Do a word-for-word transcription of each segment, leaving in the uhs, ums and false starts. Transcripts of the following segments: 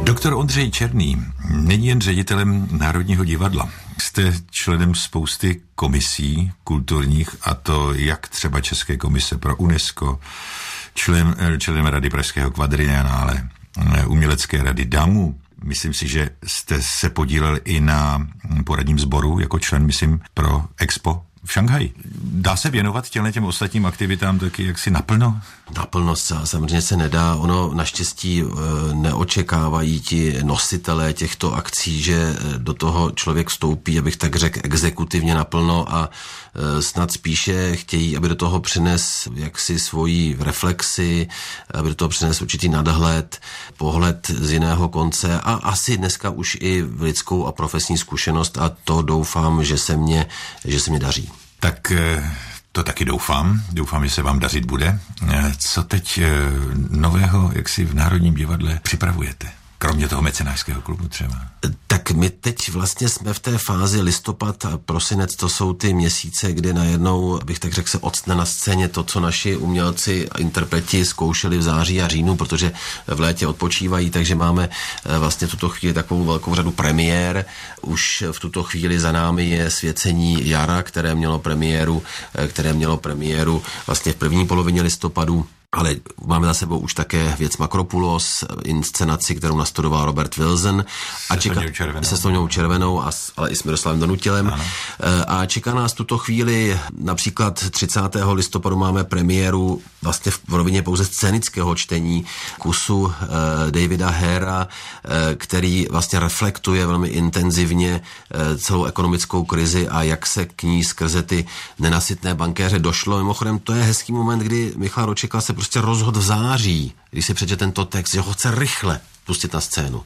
Doktor Ondřej Černý není jen ředitelem Národního divadla. Jste členem spousty komisí kulturních, a to jak třeba České komise pro UNESCO, člen, členem Rady Pražského kvadrianále, Umělecké rady DAMu. Myslím si, že jste se podílel i na poradním sboru jako člen, myslím, pro Expo v Šanghaji. Dá se věnovat těmhle těm ostatním aktivitám taky jaksi naplno? Naplno samozřejmě se nedá. Ono naštěstí neočekávají ti nositelé těchto akcí, že do toho člověk vstoupí, abych tak řekl, exekutivně naplno, a snad spíše chtějí, aby do toho přines jaksi svoji reflexi, aby do toho přines určitý nadhled, pohled z jiného konce a asi dneska už i lidskou a profesní zkušenost, a to doufám, že se mě, že se mě daří. Tak to taky doufám. Doufám, že se vám dařit bude. Co teď nového, jak si v Národním divadle připravujete? Kromě toho mecenášského klubu třeba. Tak my teď vlastně jsme v té fázi listopad a prosinec, to jsou ty měsíce, kdy najednou, abych tak řekl, se octne na scéně to, co naši umělci a interpreti zkoušeli v září a říjnu, protože v létě odpočívají, takže máme vlastně tuto chvíli takovou velkou řadu premiér. Už v tuto chvíli za námi je Svěcení jara, které mělo premiéru, které mělo premiéru vlastně v první polovině listopadu. Ale máme za sebou už také věc Makropulos, inscenaci, kterou nastudoval Robert Wilson a se čeká, červenou. se Soňou Červenou, a, ale i s Miroslavem Donutilem. Ano. A čeká nás tuto chvíli, například třicátého listopadu máme premiéru vlastně v rovině pouze scénického čtení kusu eh, Davida Hera, eh, který vlastně reflektuje velmi intenzivně eh, celou ekonomickou krizi a jak se k ní skrze ty nenasytné bankéře došlo. Mimochodem, to je hezký moment, kdy Michal Ročeka se prostě rozhodl v září, když si přečte tento text, že ho chce rychle pustit na scénu.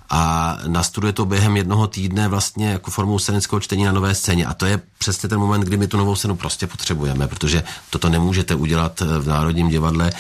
A nastuduje to během jednoho týdne vlastně jako formou scénického čtení na nové scéně. A to je přesně ten moment, kdy my tu novou scénu prostě potřebujeme, protože toto nemůžete udělat v Národním divadle.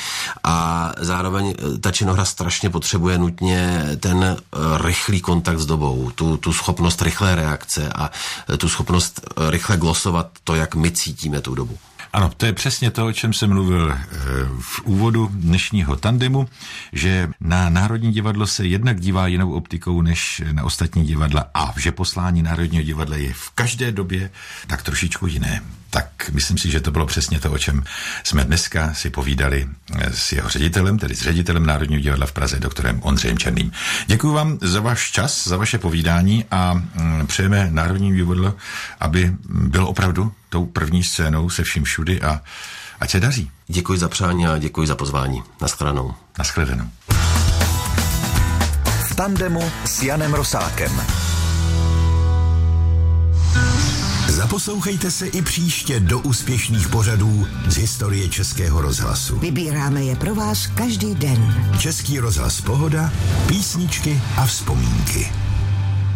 A zároveň ta činohra strašně potřebuje nutně ten rychlý kontakt s dobou, tu, tu schopnost rychlé reakce a tu schopnost rychle glosovat to, jak my cítíme tu dobu. Ano, to je přesně to, o čem jsem mluvil v úvodu dnešního tandemu, že na Národní divadlo se jednak dívá jinou optikou než na ostatní divadla a že poslání Národního divadla je v každé době tak trošičku jiné. Tak myslím si, že to bylo přesně to, o čem jsme dneska si povídali s jeho ředitelem, tedy s ředitelem Národního divadla v Praze, doktorem Ondřejem Černým. Děkuji vám za váš čas, za vaše povídání a přejeme Národnímu divadlu, aby bylo opravdu tou první scénou se vším všudy a ať se daří. Děkuji za přání a děkuji za pozvání. Naschledanou. Naschledanou. V tandemu s Janem Rosákem. Zaposlouchejte se i příště do úspěšných pořadů z historie Českého rozhlasu. Vybíráme je pro vás každý den. Český rozhlas Pohoda, písničky a vzpomínky.